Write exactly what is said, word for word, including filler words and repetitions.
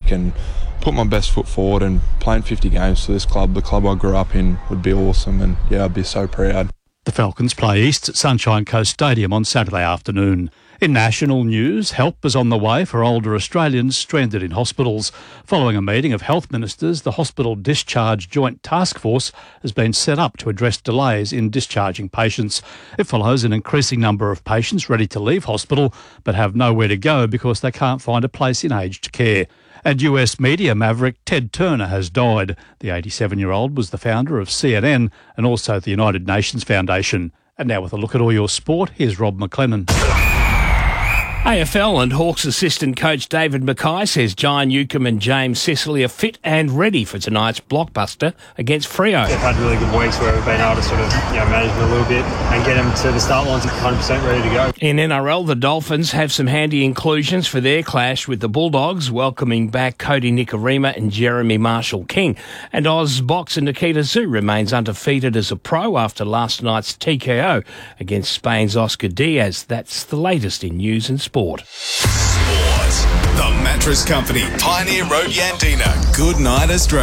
week and put my best foot forward, and playing fifty games for this club, the club I grew up in, would be awesome, and yeah, I'd be so proud. The Falcons play East at Sunshine Coast Stadium on Saturday afternoon. In national news, help is on the way for older Australians stranded in hospitals. Following a meeting of health ministers, the Hospital Discharge Joint Task Force has been set up to address delays in discharging patients. It follows an increasing number of patients ready to leave hospital but have nowhere to go because they can't find a place in aged care. And U S media maverick Ted Turner has died. The eighty-seven-year-old was the founder of C N N and also the United Nations Foundation. And now with a look at all your sport, here's Rob McLennan. A F L and Hawks assistant coach David Mackay says John Newcombe and James Sicily are fit and ready for tonight's blockbuster against Freo. They've had really good weeks where we've been able to sort of you know, manage them a little bit and get them to the start lines one hundred percent ready to go. In N R L, the Dolphins have some handy inclusions for their clash with the Bulldogs, welcoming back Cody Nikorima and Jeremy Marshall-King. And Oz boxer Nikita Tszyu remains undefeated as a pro after last night's T K O against Spain's Oscar Diaz. That's the latest in news and sport. Sport. The Mattress Company, Pioneer Road, Yandina. Good night, Australia.